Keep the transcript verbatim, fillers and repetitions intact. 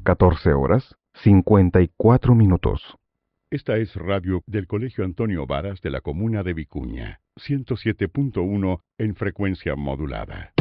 catorce horas, cincuenta y cuatro minutos. Esta es radio del Colegio Antonio Varas de la comuna de Vicuña, ciento siete punto uno en frecuencia modulada.